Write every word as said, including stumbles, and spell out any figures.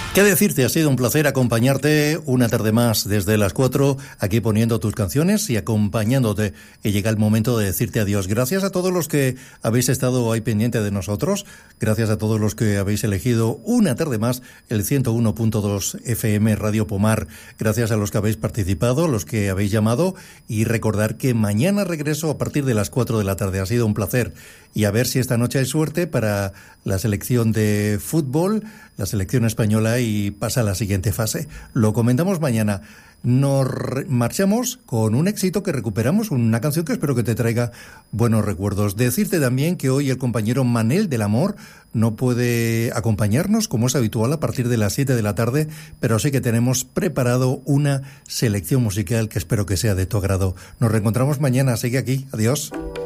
¿Qué decirte? Ha sido un placer acompañarte una tarde más desde las cuatro, aquí poniendo tus canciones y acompañándote. Y llega el momento de decirte adiós. Gracias a todos los que habéis estado ahí pendiente de nosotros. Gracias a todos los que habéis elegido una tarde más el ciento uno punto dos F M Radio Pomar. Gracias a los que habéis participado, los que habéis llamado. Y recordar que mañana regreso a partir de las cuatro de la tarde. Ha sido un placer. Y a ver si esta noche hay suerte para la selección de fútbol, la selección española, y pasa a la siguiente fase. Lo comentamos mañana. Nos marchamos con un éxito que recuperamos, una canción que espero que te traiga buenos recuerdos. Decirte también que hoy el compañero Manel del Amor no puede acompañarnos, como es habitual, a partir de las siete de la tarde, pero sí que tenemos preparado una selección musical que espero que sea de tu agrado. Nos reencontramos mañana. Sigue aquí. Adiós.